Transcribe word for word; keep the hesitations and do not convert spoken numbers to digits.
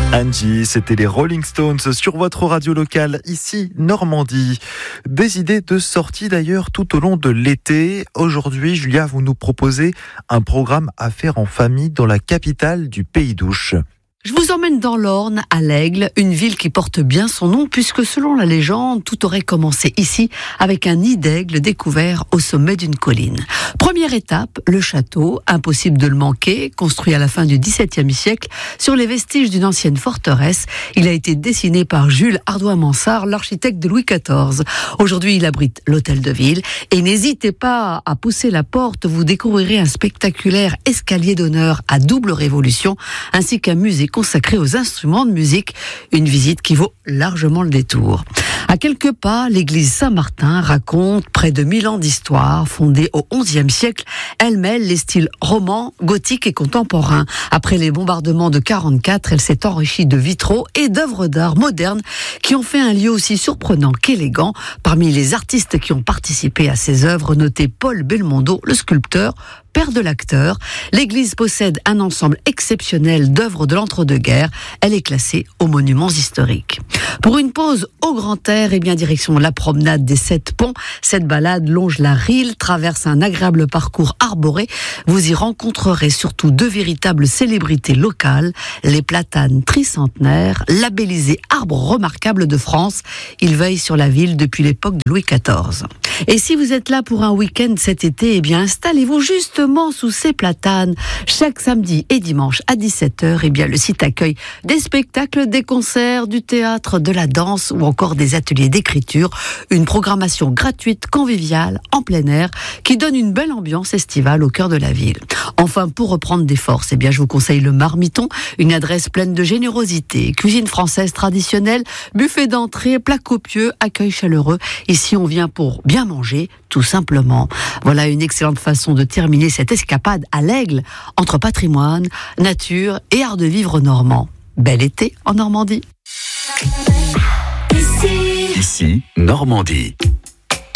Angie, c'était les Rolling Stones sur votre radio locale, ici Normandie. Des idées de sortie d'ailleurs tout au long de l'été. Aujourd'hui, Julia, vous nous proposez un programme à faire en famille dans la capitale du Pays d'Ouche. Je vous emmène dans l'Orne, à l'Aigle, une ville qui porte bien son nom puisque selon la légende, tout aurait commencé ici avec un nid d'aigle découvert au sommet d'une colline. Première étape, le château, impossible de le manquer, construit à la fin du dix-septième siècle sur les vestiges d'une ancienne forteresse. Il a été dessiné par Jules Hardouin-Mansart, l'architecte de Louis quatorze. Aujourd'hui, il abrite l'hôtel de ville et n'hésitez pas à pousser la porte, vous découvrirez un spectaculaire escalier d'honneur à double révolution ainsi qu'un musée consacré aux instruments de musique, une visite qui vaut largement le détour. À quelques pas, l'église Saint-Martin raconte près de mille ans d'histoire, fondée au onzième siècle. Elle mêle les styles roman, gothique et contemporain. Après les bombardements de quarante-quatre, elle s'est enrichie de vitraux et d'œuvres d'art modernes qui ont fait un lieu aussi surprenant qu'élégant. Parmi les artistes qui ont participé à ces œuvres, notez Paul Belmondo, le sculpteur, père de l'acteur. L'église possède un ensemble exceptionnel d'œuvres de l'entre-deux-guerres. Elle est classée aux monuments historiques. Pour une pause au grand air, et bien direction la promenade des Sept Ponts. Cette balade longe la Rille, traverse un agréable parcours arboré. Vous y rencontrerez surtout deux véritables célébrités locales, les platanes tricentenaires, labellisés arbres remarquables de France. Ils veillent sur la ville depuis l'époque de Louis quatorze. Et si vous êtes là pour un week-end cet été, eh bien installez-vous justement sous ces platanes. Chaque samedi et dimanche à dix-sept heures, eh bien le site accueille des spectacles, des concerts, du théâtre, de la danse ou encore des ateliers d'écriture. Une programmation gratuite, conviviale, en plein air, qui donne une belle ambiance estivale au cœur de la ville. Enfin, pour reprendre des forces, eh bien je vous conseille le Marmiton, une adresse pleine de générosité, cuisine française traditionnelle, buffet d'entrée, plats copieux, accueil chaleureux. Ici, on vient pour bien manger, tout simplement. Voilà une excellente façon de terminer cette escapade à l'Aigle, entre patrimoine, nature et art de vivre normand. Bel été en Normandie. Ici, Normandie.